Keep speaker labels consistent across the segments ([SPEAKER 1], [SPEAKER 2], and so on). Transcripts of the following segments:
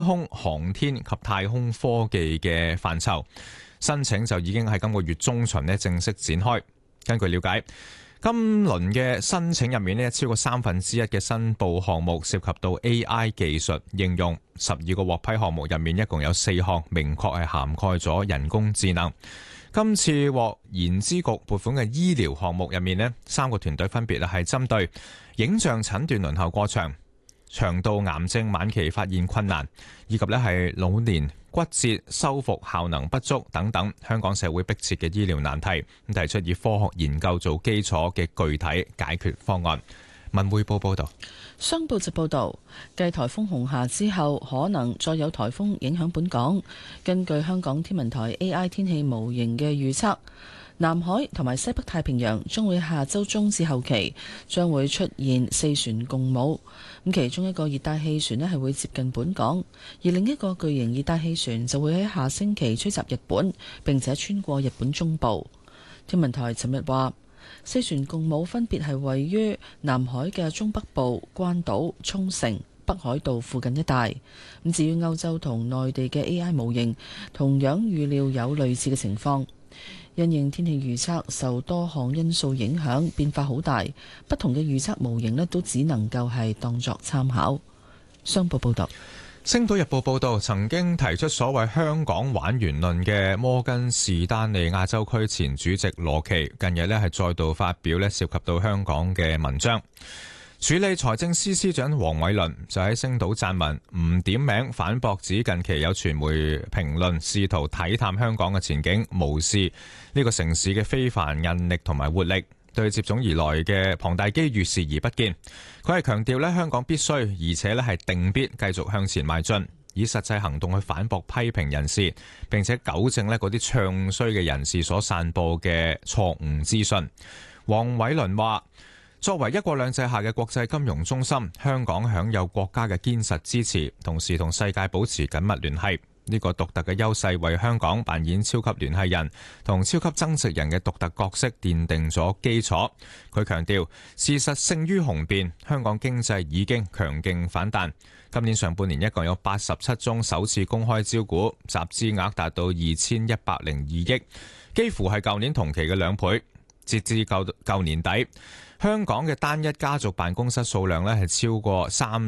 [SPEAKER 1] 空航天及太空科技嘅範疇，申請就已經喺今個月中旬正式展開。根據了解，今輪嘅申請入面超過1/3嘅申報項目涉及到 AI 技術應用，12個獲批項目入面一共有4項明確係涵蓋咗人工智能。今次獲研資局撥款嘅醫療項目入面3個團隊分別係針對影像診斷輪候過長、腸道癌症晚期發現困難，以及係老年骨折修復效能不足等等香港社會迫切嘅醫療難題，提出以科學研究做基礎嘅具體解決方案。文匯報報道。
[SPEAKER 2] 商報就報導，繼颱風紅霞之後，可能再有颱風影響本港。根據香港天文台 AI 天氣模型嘅預測，南海同埋西北太平洋將會下週中至後期將會出現4船共舞。咁其中一個熱帶氣旋係會接近本港，而另一個巨型熱帶氣旋就會喺下星期吹襲日本，並且穿過日本中部。天文台尋日話，4船共舞分別係位於南海嘅中北部、關島、沖繩、北海道附近一帶。咁至於歐洲同內地嘅 AI 模型，同樣預料有類似嘅情況。因應天氣預測受多項因素影響，變化好大，不同嘅預測模型都只能夠係當作參考。商報報道。
[SPEAKER 1] 星島日報報道，曾經提出所謂香港玩完論嘅摩根士丹利亞洲區前主席羅奇，近日係再度發表涉及到香港嘅文章。署理財政司司長黃偉綸就喺星島撰文，唔點名反駁指近期有傳媒評論試圖體探香港嘅前景，無視呢個城市嘅非凡韌力同埋活力，對接踵而來嘅龐大機遇視而不見。佢係強調香港必須而且係定必繼續向前邁進，以實際行動去反駁批評人士，並且糾正嗰啲唱衰嘅人士所散播嘅錯誤資訊。黃偉綸話，作為一國兩制下嘅國際金融中心，香港享有國家嘅堅實支持，同時同世界保持緊密聯繫。呢個獨特嘅優勢為香港扮演超級聯繫人同超級增值人嘅獨特角色奠定咗基礎。佢強調，事實勝於雄辯，香港經濟已經強勁反彈。今年上半年一共有87宗首次公開招股，集資額達到2102億，幾乎係舊年同期嘅2倍。截至舊年底，香港嘅單一家族辦公室數量係超過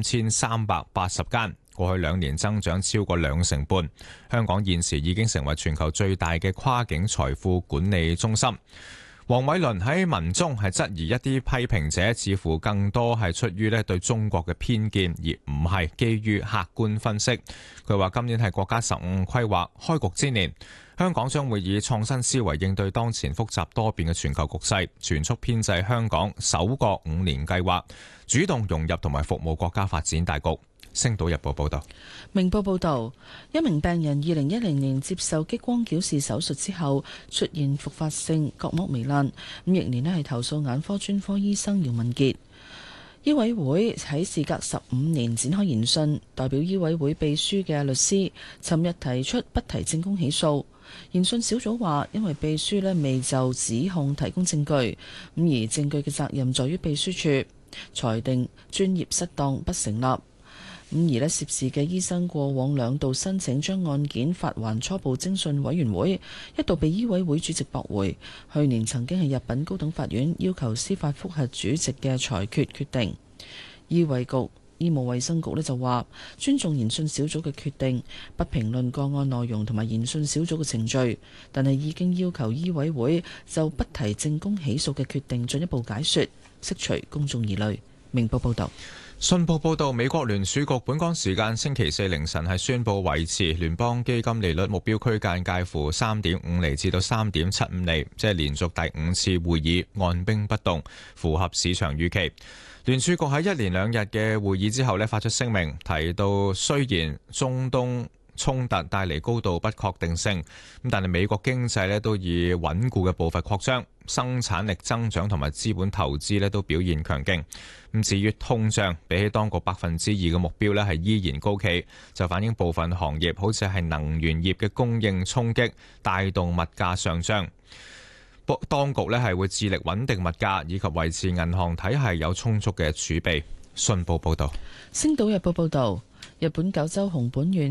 [SPEAKER 1] 3380間，過去2年增長超過2成半。香港現時已經成為全球最大嘅跨境財富管理中心。黃偉綸喺文中係質疑一啲批評者似乎更多係出於對中國嘅偏見，而唔係基於客觀分析。佢話今年係國家15規劃開局之年，香港將會以創新思維應對當前複雜多變嘅全球局勢，全速編製香港首個5年計劃，主動融入同埋服務國家發展大局。星島日報報道。
[SPEAKER 2] 明報報道，一名病人2010年接受激光矯視手術之後出現復發性角膜糜爛，翌年係投訴眼科專科醫生姚文傑。醫委會喺事隔15年展開研訊，代表醫委會秘書嘅律師尋日提出不提證供起訴。研訊小組話，因為秘書未就指控提供證據，而證據嘅責任在於秘書處，裁定專業失當不成立。而涉事嘅醫生過往2度申請將案件發還初步偵訊委員會，一度被醫委會主席駁回。去年曾經係入稟高等法院要求司法覆核主席嘅裁決決定。醫務衛生局就話尊重研訊小組嘅決定，不評論個案內容同埋研訊小組嘅程序，但係已經要求醫委會就不提證供起訴嘅決定進一步解說，釋除公眾疑慮。明報報道。
[SPEAKER 1] 信報報導，美國聯儲局本港時間星期4凌晨係宣布維持聯邦基金利率目標區間介乎3.5厘至到3.75厘，即係連續第5次會議按兵不動，符合市場預期。聯儲局喺1連2日嘅會議之後發出聲明，提到雖然中東衝突帶嚟高度不確定性，但係美國經濟都以穩固嘅步伐擴張，生產力增長同埋資本投資都表現強勁。至於通脹，比起當局2%嘅目標係依然高企，就反映部分行業好似係能源業嘅供應衝擊，帶動物價上漲。當局係會致力穩定物價，以及維持銀行體系有充足嘅儲備。 信報報道。
[SPEAKER 2] 星島日報報道，日本九州熊本縣